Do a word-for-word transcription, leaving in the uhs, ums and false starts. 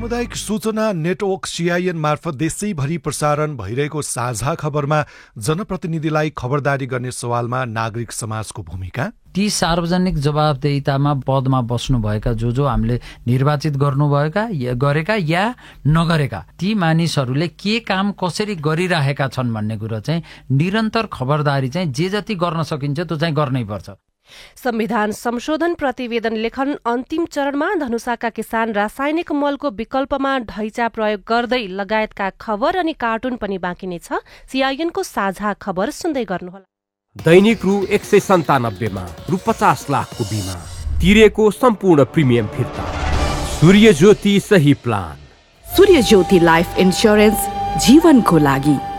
सामुदायिक सूचना network CIN मार्फत देशैभरि प्रसारण भइरहेको साझा खबरमा जनप्रतिनिधिलाई खबरदारी गर्ने सवालमा नागरिक समाजको भूमिका। ती सार्वजनिक जवाबदेहितामा पदमा बस्नुभएका जो जो हामीले निर्वाचित गर्नुभएका गरेका या नगरेका ती मानिसहरूले के काम कसरी गरिरहेका छन् भन्ने कुरा चाहिँ निरन्तर खबरदारी चाहिँ जे जति गर्न सकिन्छ त्यो चाहिँ गर्नै पर्छ। संविधान संशोधन प्रतिवेदन लेखन अन्तिम चरणमा धनुषाका किसान रासायनिक मलको विकल्पमा ढैचा प्रयोग गर्दै लगायतका खबर अनि कार्टुन पनि बाँकी नै छ। सीआईएनको साझा खबर सुन्दै गर्नुहोला। दैनिक रु एक सय सन्तानब्बेमा रु पचास लाखको बिमा तिरेको सम्पूर्ण प्रिमियम फिर्ता। सूर्य ज्योति सही प्लान। सूर्य ज्योति लाइफ इन्स्योरेन्स जीवनको लागि।